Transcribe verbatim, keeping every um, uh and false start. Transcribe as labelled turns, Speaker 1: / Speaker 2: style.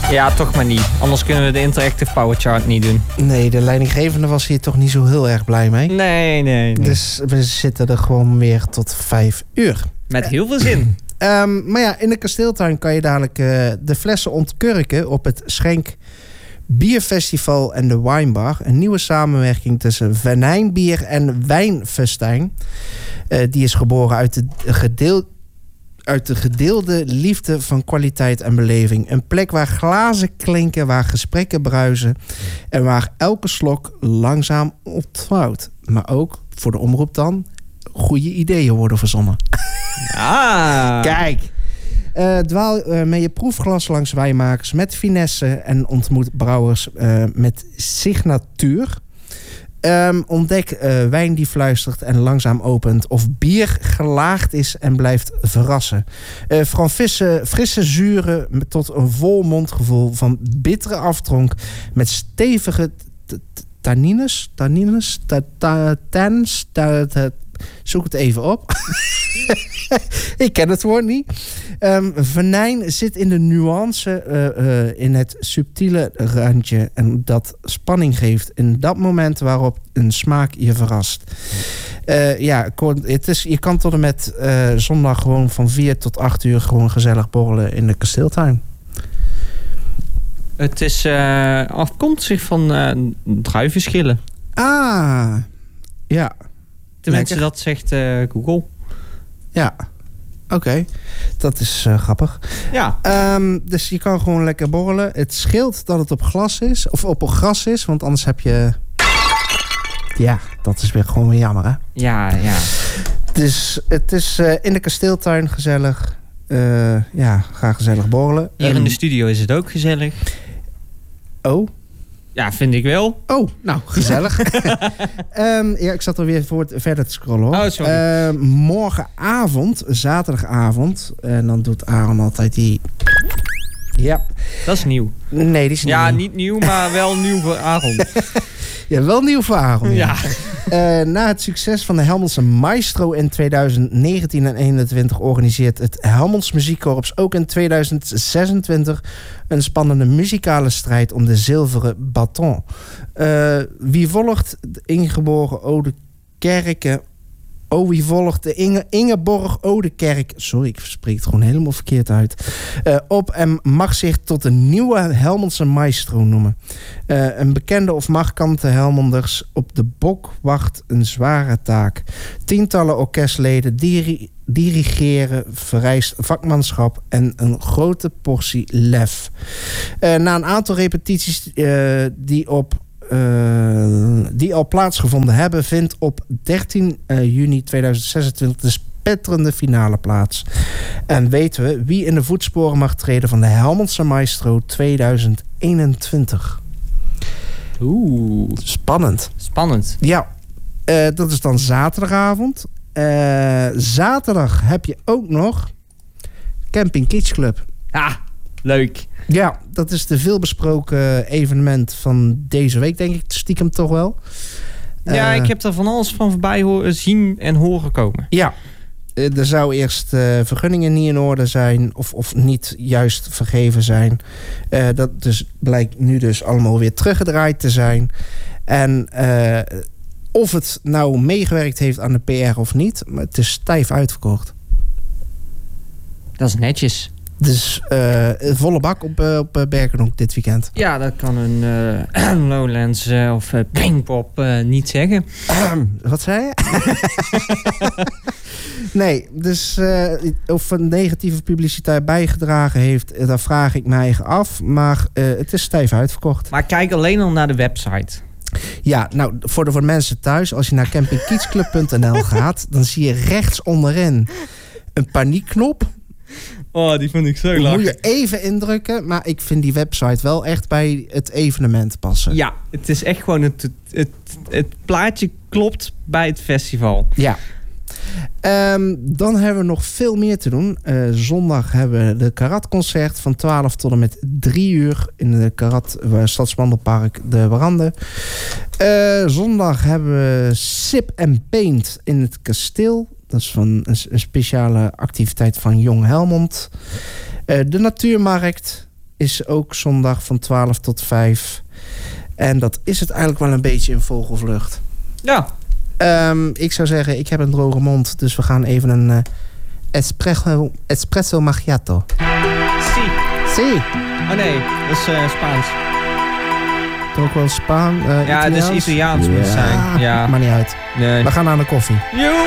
Speaker 1: Ja, toch maar niet. Anders kunnen we de interactive power chart niet doen.
Speaker 2: Nee, de leidinggevende was hier toch niet zo heel erg blij mee.
Speaker 1: Nee, nee, nee.
Speaker 2: Dus we zitten er gewoon weer tot vijf uur.
Speaker 1: Met heel veel zin.
Speaker 2: Um, maar ja, in de kasteeltuin kan je dadelijk uh, de flessen ontkurken op het Schenk Bierfestival en de Winebar. Een nieuwe samenwerking tussen Venijnbier en Wijnfestijn. Uh, die is geboren uit de, gedeel, uit de gedeelde liefde van kwaliteit en beleving. Een plek waar glazen klinken, waar gesprekken bruisen en waar elke slok langzaam ontvouwt. Maar ook, voor de omroep dan, goede ideeën worden verzonnen.
Speaker 1: Ah.
Speaker 2: Kijk. Uh, dwaal uh, met je proefglas langs wijnmakers met finesse en ontmoet brouwers uh, met signatuur. Um, ontdek uh, wijn die fluistert en langzaam opent. Of bier gelaagd is en blijft verrassen. Uh, van frisse, frisse zuren tot een vol mondgevoel van bittere aftronk met stevige tannines. Tannines? Tans? Zoek het even op. Ik ken het woord niet. Um, venijn zit in de nuance, uh, uh, in het subtiele randje. En dat spanning geeft in dat moment waarop een smaak je verrast. Uh, ja, het is, je kan tot en met uh, zondag gewoon van vier tot acht uur gewoon gezellig borrelen in de kasteeltuin.
Speaker 1: Het is uh, afkomstig van uh, druivenschillen.
Speaker 2: Ah, ja.
Speaker 1: Tenminste, dat zegt uh, Google.
Speaker 2: Ja, oké. Okay. Dat is uh, grappig.
Speaker 1: Ja.
Speaker 2: Um, dus je kan gewoon lekker borrelen. Het scheelt dat het op glas is. Of op gras is, want anders heb je... Ja, dat is weer gewoon weer jammer, hè?
Speaker 1: Ja, ja.
Speaker 2: Dus het is uh, in de kasteeltuin gezellig. Uh, ja, ga gezellig borrelen.
Speaker 1: Hier
Speaker 2: um,
Speaker 1: in de studio is het ook gezellig.
Speaker 2: Oh?
Speaker 1: Ja, vind ik wel.
Speaker 2: Oh, nou, gezellig. um, ja, ik zat er weer voor verder te scrollen, hoor.
Speaker 1: Oh, sorry.
Speaker 2: Uh, morgenavond, zaterdagavond. En dan doet Aaron altijd die... Ja.
Speaker 1: Dat is nieuw.
Speaker 2: Nee, die is niet
Speaker 1: ja,
Speaker 2: nieuw.
Speaker 1: niet nieuw, maar wel nieuw voor Aaron.
Speaker 2: Ja, wel nieuw voor Aaron. Ja.
Speaker 1: Ja.
Speaker 2: Uh, na het succes van de Helmondse Maestro in twintig negentien en eenentwintig... organiseert het Helmonds Muziekkorps ook in tweeduizend zesentwintig... een spannende muzikale strijd om de zilveren baton. Uh, wie volgt de ingeboren Ode Kerken... Oh, wie volgt de Inge, Ingeborg Odekerk... Sorry, ik spreek het gewoon helemaal verkeerd uit. Uh, op en mag zich tot de nieuwe Helmondse Maestro noemen. Uh, een bekende of markante Helmonders op de bok wacht een zware taak. Tientallen orkestleden diri- dirigeren, vereist vakmanschap en een grote portie lef. Uh, na een aantal repetities uh, die op... Uh, die al plaatsgevonden hebben, vindt op dertien juni tweeduizend zesentwintig de spetterende finale plaats. En weten we wie in de voetsporen mag treden van de Helmondse Maestro tweeduizend eenentwintig.
Speaker 1: Oeh.
Speaker 2: Spannend.
Speaker 1: Spannend.
Speaker 2: Ja, uh, dat is dan zaterdagavond. Uh, zaterdag heb je ook nog Camping Kids Club.
Speaker 1: Ah, leuk.
Speaker 2: Ja, dat is de veelbesproken evenement van deze week, denk ik stiekem toch wel.
Speaker 1: Ja, uh, ik heb er van alles van voorbij horen, zien en horen komen.
Speaker 2: Ja, er zou eerst uh, vergunningen niet in orde zijn of, of niet juist vergeven zijn. Uh, dat dus blijkt nu dus allemaal weer teruggedraaid te zijn. En uh, of het nou meegewerkt heeft aan de P R of niet, maar het is stijf uitverkocht.
Speaker 1: Dat is netjes.
Speaker 2: Dus uh, volle bak op, uh, op Berkenhoek dit weekend.
Speaker 1: Ja, dat kan een uh, Lowlands uh, of uh, Pinkpop uh, niet zeggen.
Speaker 2: Wat zei je? Nee, dus uh, of een negatieve publiciteit bijgedragen heeft, daar vraag ik me eigen af. Maar uh, het is stijf uitverkocht.
Speaker 1: Maar kijk alleen al naar de website.
Speaker 2: Ja, nou, voor de, voor de mensen thuis, als je naar camping kids club punt n l gaat, dan zie je rechts onderin een paniekknop.
Speaker 1: Oh, die vond ik zo lachen.
Speaker 2: Moet je even indrukken, maar ik vind die website wel echt bij het evenement passen.
Speaker 1: Ja, het is echt gewoon, het, het, het, het plaatje klopt bij het festival.
Speaker 2: Ja. Um, dan hebben we nog veel meer te doen. Uh, zondag hebben we de karatconcert van twaalf tot en met drie uur in de Karat uh, Stadswandelpark de Warande. Uh, zondag hebben we Sip and Paint in het kasteel. Dat is van een, een speciale activiteit van Jong Helmond. Uh, de Natuurmarkt. is ook zondag van twaalf tot vijf. En dat is het eigenlijk wel een beetje in vogelvlucht.
Speaker 1: Ja.
Speaker 2: Um, ik zou zeggen, ik heb een droge mond. Dus we gaan even een uh, espresso, espresso macchiato.
Speaker 1: Si.
Speaker 2: Si.
Speaker 1: Oh nee, dat is uh, Spaans.
Speaker 2: Toch ook wel Spaan? Uh,
Speaker 1: ja, het is Italiaans moet het zijn. Ja.
Speaker 2: Maakt niet uit.
Speaker 1: Nee.
Speaker 2: We gaan naar de koffie.
Speaker 1: Joe.